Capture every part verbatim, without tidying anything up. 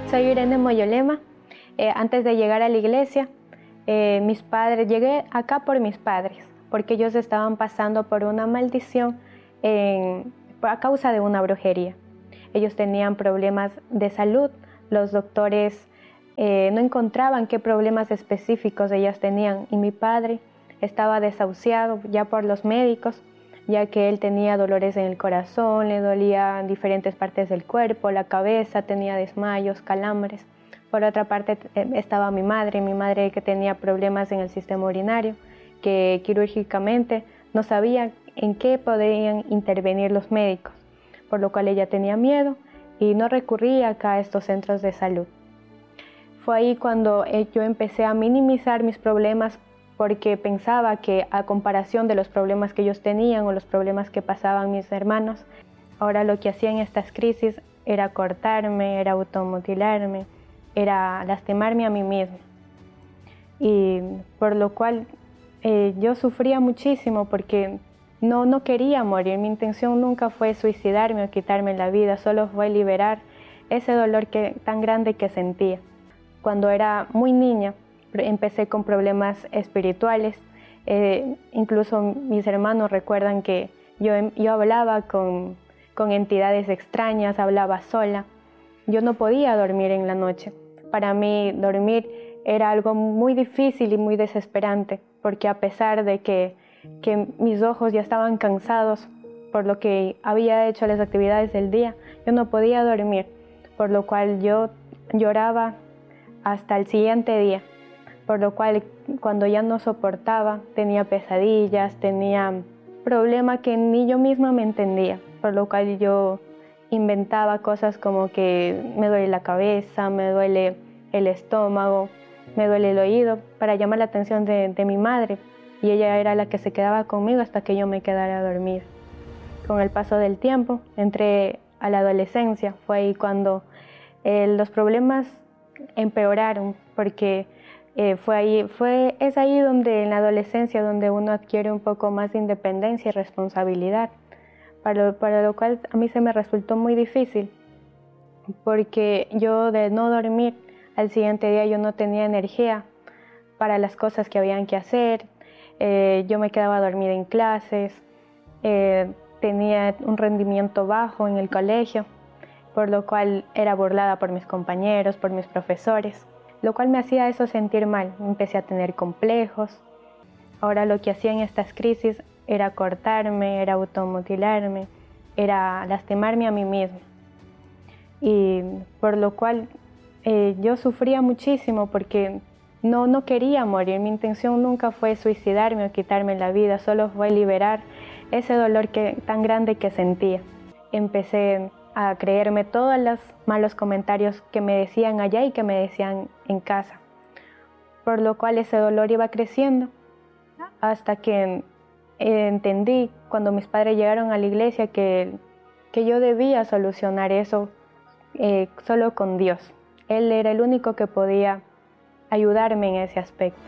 Soy Irene Moyolema. Eh, antes de llegar a la iglesia, eh, mis padres, llegué acá por mis padres, porque ellos estaban pasando por una maldición en, a causa de una brujería. Ellos tenían problemas de salud, los doctores eh, no encontraban qué problemas específicos ellas tenían, y mi padre estaba desahuciado ya por los médicos, ya que él tenía dolores en el corazón, le dolían diferentes partes del cuerpo, la cabeza, tenía desmayos, calambres. Por otra parte estaba mi madre, mi madre que tenía problemas en el sistema urinario, que quirúrgicamente no sabía en qué podían intervenir los médicos, por lo cual ella tenía miedo y no recurría acá a estos centros de salud. Fue ahí cuando yo empecé a minimizar mis problemas, porque pensaba que a comparación de los problemas que ellos tenían o los problemas que pasaban mis hermanos, ahora lo que hacía en estas crisis era cortarme, era automutilarme, era lastimarme a mí misma. Y por lo cual eh, yo sufría muchísimo porque no, no quería morir. Mi intención nunca fue suicidarme o quitarme la vida, solo fue liberar ese dolor que, tan grande que sentía. Cuando era muy niña, empecé con problemas espirituales, eh, incluso mis hermanos recuerdan que yo, yo hablaba con, con entidades extrañas, hablaba sola. Yo no podía dormir en la noche. Para mí dormir era algo muy difícil y muy desesperante, porque a pesar de que, que mis ojos ya estaban cansados por lo que había hecho las actividades del día, yo no podía dormir, por lo cual yo lloraba hasta el siguiente día. Por lo cual cuando ya no soportaba, tenía pesadillas, tenía problemas que ni yo misma me entendía, por lo cual yo inventaba cosas como que me duele la cabeza, me duele el estómago, me duele el oído, para llamar la atención de, de mi madre, y ella era la que se quedaba conmigo hasta que yo me quedara a dormir. Con el paso del tiempo, entré a la adolescencia, fue ahí cuando eh, los problemas empeoraron, porque Eh, fue ahí, fue, es ahí donde en la adolescencia donde uno adquiere un poco más de independencia y responsabilidad, para lo, para lo cual a mí se me resultó muy difícil, porque yo de no dormir al siguiente día yo no tenía energía para las cosas que habían que hacer, eh, yo me quedaba dormida en clases, eh, tenía un rendimiento bajo en el colegio, por lo cual era burlada por mis compañeros, por mis profesores, lo cual me hacía eso sentir mal. Empecé a tener complejos. Ahora lo que hacía en estas crisis era cortarme, era automutilarme, era lastimarme a mí misma. Y por lo cual eh, yo sufría muchísimo porque no, no quería morir. Mi intención nunca fue suicidarme o quitarme la vida, solo fue liberar ese dolor que, tan grande que sentía. Empecé a creerme todos los malos comentarios que me decían allá y que me decían en casa, por lo cual ese dolor iba creciendo hasta que eh, entendí cuando mis padres llegaron a la iglesia que, que yo debía solucionar eso eh, solo con Dios. Él era el único que podía ayudarme en ese aspecto.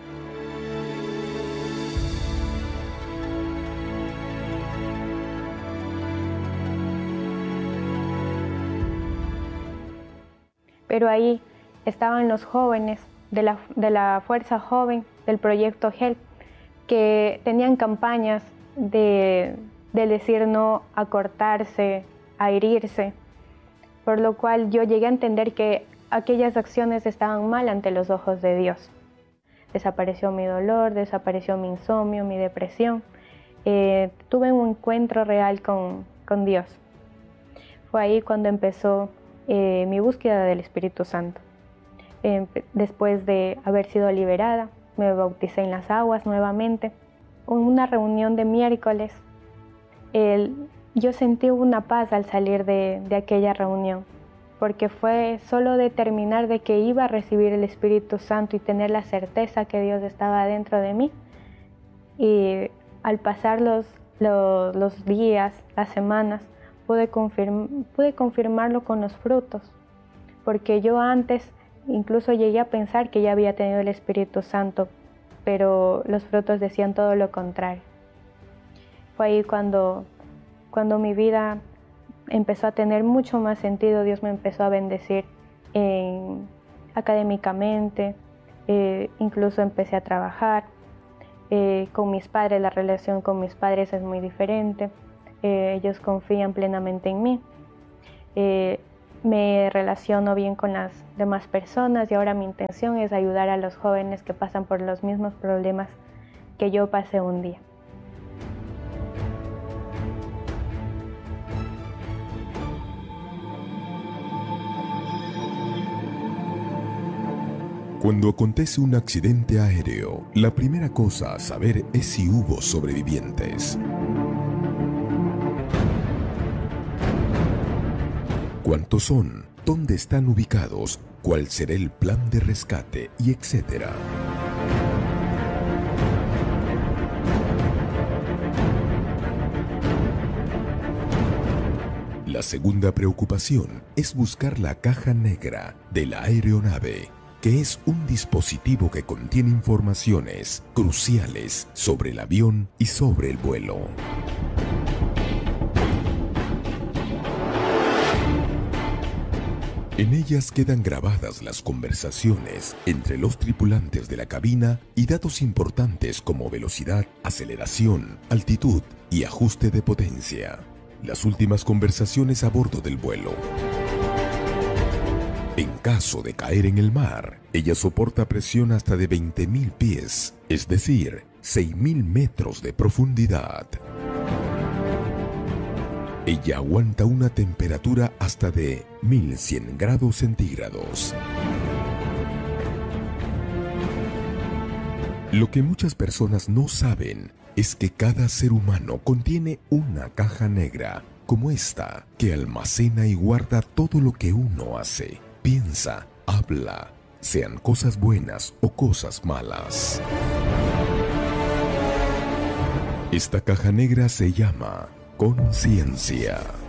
Pero ahí estaban los jóvenes de la, de la Fuerza Joven del proyecto HELP, que tenían campañas de, de decir no a cortarse, a herirse, por lo cual yo llegué a entender que aquellas acciones estaban mal ante los ojos de Dios. Desapareció mi dolor, desapareció mi insomnio, mi depresión. Eh, tuve un encuentro real con, con Dios. Fue ahí cuando empezó Eh, mi búsqueda del Espíritu Santo. Eh, después de haber sido liberada, me bauticé en las aguas nuevamente. En una reunión de miércoles, el, yo sentí una paz al salir de, de aquella reunión, porque fue solo determinar de que iba a recibir el Espíritu Santo y tener la certeza que Dios estaba dentro de mí. Y al pasar los, los, los días, las semanas, Pude, confirm, pude confirmarlo con los frutos, porque yo antes incluso llegué a pensar que ya había tenido el Espíritu Santo, pero los frutos decían todo lo contrario. Fue ahí cuando, cuando mi vida empezó a tener mucho más sentido. Dios me empezó a bendecir en, académicamente, eh, incluso empecé a trabajar. Eh, con mis padres, la relación con mis padres es muy diferente. Eh, ellos confían plenamente en mí. Eh, me relaciono bien con las demás personas y ahora mi intención es ayudar a los jóvenes que pasan por los mismos problemas que yo pasé un día. Cuando acontece un accidente aéreo, la primera cosa a saber es si hubo sobrevivientes. ¿Cuántos son? ¿Dónde están ubicados? ¿Cuál será el plan de rescate? Y etcétera. La segunda preocupación es buscar la caja negra de la aeronave, que es un dispositivo que contiene informaciones cruciales sobre el avión y sobre el vuelo. En ellas quedan grabadas las conversaciones entre los tripulantes de la cabina y datos importantes como velocidad, aceleración, altitud y ajuste de potencia. Las últimas conversaciones a bordo del vuelo. En caso de caer en el mar, ella soporta presión hasta de veinte mil pies, es decir, seis mil metros de profundidad. Ella aguanta una temperatura hasta de mil cien grados centígrados. Lo que muchas personas no saben es que cada ser humano contiene una caja negra, como esta, que almacena y guarda todo lo que uno hace, piensa, habla, sean cosas buenas o cosas malas. Esta caja negra se llama conciencia.